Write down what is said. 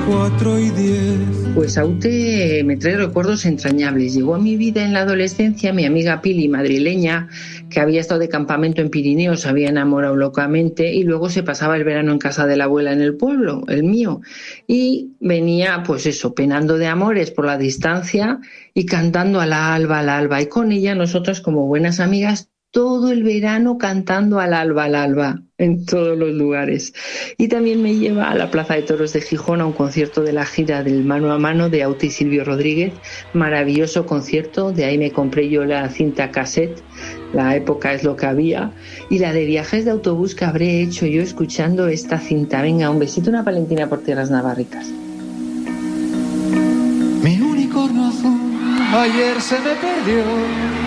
4:10. Pues Aute me trae recuerdos entrañables. Llegó a mi vida en la adolescencia mi amiga Pili, madrileña, que había estado de campamento en Pirineos, se había enamorado locamente y luego se pasaba el verano en casa de la abuela en el pueblo, el mío. Y venía, pues eso, penando de amores por la distancia y cantando a la alba, y con ella nosotras como buenas amigas todo el verano cantando al alba, en todos los lugares. Y también me lleva a la Plaza de Toros de Gijón a un concierto de la gira del Mano a Mano de Aute y Silvio Rodríguez, maravilloso concierto, de ahí me compré yo la cinta cassette, la época es lo que había, y la de viajes de autobús que habré hecho yo escuchando esta cinta. Venga, un besito, una Valentina por tierras navarricas. Mi unicornio azul ayer se me perdió.